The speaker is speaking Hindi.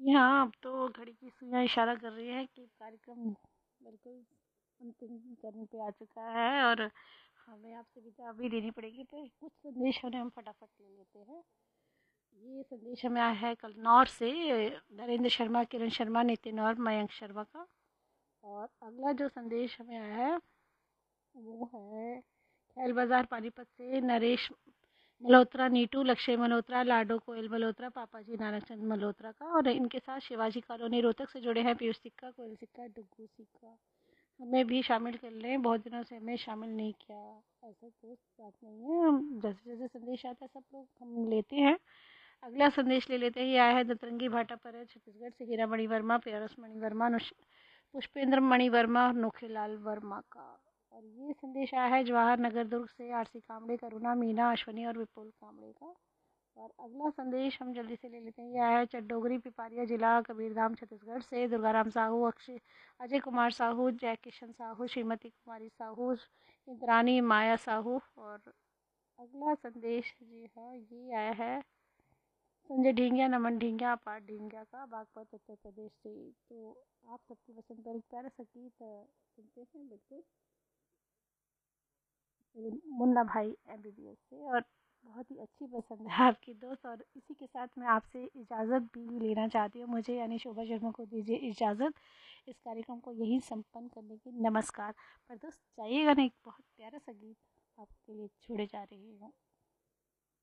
जी हाँ, अब तो घड़ी की सुइयाँ इशारा कर रही है कि कार्यक्रम बिल्कुल अंतिम चरण पे आ चुका है और हमें आपसे विदा भी देनी पड़ेगी, पर कुछ संदेश उन्हें हम फटाफट ले लेते हैं। ये संदेश हमें आया है कन्नौर से, नरेंद्र शर्मा, किरण शर्मा, नितिन और मयंक शर्मा का। और अगला जो संदेश हमें आया है वो है खैल बाजार पानीपत से नरेश मल्होत्रा, नीटू, लक्ष्य मल्होत्रा, लाडो कोयल मल्होत्रा, पापाजी नानकचंद मल्होत्रा का। और इनके साथ शिवाजी कॉलोनी रोहतक से जुड़े हैं पीयूष सिक्का, कोयल सिक्का, डुग्गू सिक्का। हमें भी शामिल कर लें, बहुत दिनों से हमें शामिल नहीं किया। ऐसा कोई बात नहीं है, हम जैसे जैसे संदेश आता है सब लोग हम लेते हैं। अगला संदेश ले लेते हैं। ये आया है दतरंगी भाटा पर छत्तीसगढ़ से हीरा मणि वर्मा, प्यारस मणि वर्मा, पुष्पेंद्र मणि वर्मा और नोखेलाल वर्मा का। और ये संदेश आया है जवाहर नगर दुर्ग से आरसी कामड़े, करुणा, मीना, अश्वनी और विपुल कामड़े का। और अगला संदेश हम जल्दी से ले लेते हैं। यह है चड्डोगरी, पिपारिया जिला, कबीरधाम, छत्तीसगढ़ से दुर्गाराम साहू, अक्षय, अजय कुमार साहू, जय किशन साहू, श्रीमती कुमारी साहू, इंद्रानी माया साहू। और अगला संदेश जी हाँ ये आया है संजय ढींगिया, नमन ढींगिया, अपार ढींगिया का, बागपत, उत्तर प्रदेश से। तो आप सबकी पसंद पर एक प्यारा सा गीत सुनते हैं बिल्कुल मुन्ना भाई एमबीबीएस से। और बहुत ही अच्छी पसंद है आपकी दोस्त। और इसी के साथ मैं आपसे इजाज़त भी लेना चाहती हूँ, मुझे यानी शोभा शर्मा को दीजिए इजाज़त इस कार्यक्रम को यही संपन्न करने की। नमस्कार। पर दोस्त जाइएगा नहीं, बहुत प्यारा सा गीत आपके लिए छोड़े जा रही हूँ।